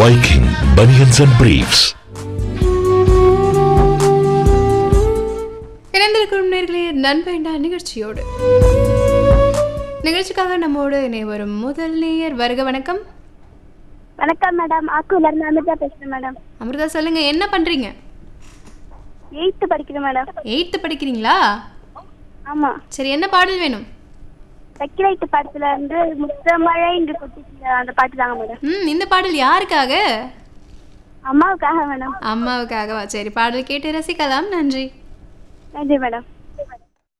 Viking Bunions and Briefs. இணைந்திருக்கும் நேயர்களே, நண்பேண்டா நிகழ்ச்சியோடு நிகழ்ச்சிக்காக நம்மோடு இணைவரும் முதல் நேயர். வருக. வணக்கம். வணக்கம் மேடம். ஆக்கூர்ல இருந்து அமிர்தா பேசுறேன் மேடம். அமிர்தா, சொல்லுங்க, என்ன பண்றீங்க? 8th படிக்கிறேன் மேடம். 8th படிக்கிறீங்களா? ஆமா. சரி, என்ன பாடல் வேணும்? செக்கிலைட் படத்துல இருந்து முத்தமழை இங்கு கொட்டிச்சு அந்த பாட்டு தாங்க மேடம். இந்த பாடல் யாருக்காக? அம்மாவுக்காக மேடம். அம்மாவுக்காகவா? சரி, பாடல் கேட்டு ரசிக்கலாம். நன்றி. நன்றி மேடம்.